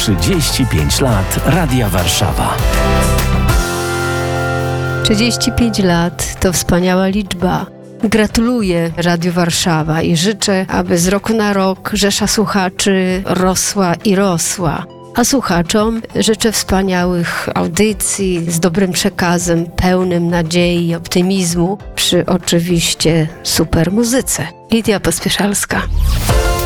35 lat Radia Warszawa. 35 lat to wspaniała liczba. Gratuluję Radiu Warszawa i życzę, aby z roku na rok rzesza słuchaczy rosła i rosła. A słuchaczom życzę wspaniałych audycji z dobrym przekazem, pełnym nadziei i optymizmu, przy oczywiście super muzyce. Lidia Pospieszalska.